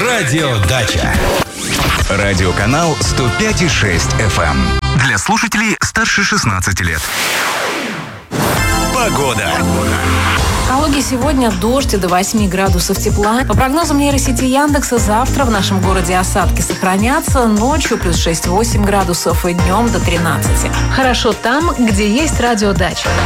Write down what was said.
Радиодача. Радиоканал 105,6 FM. Для слушателей старше 16 лет. Погода. В Калуге сегодня дождь и до 8 градусов тепла. По прогнозам нейросети Яндекса, завтра в нашем городе осадки сохранятся. Ночью плюс 6-8 градусов и днем до 13. Хорошо там, где есть радиодача.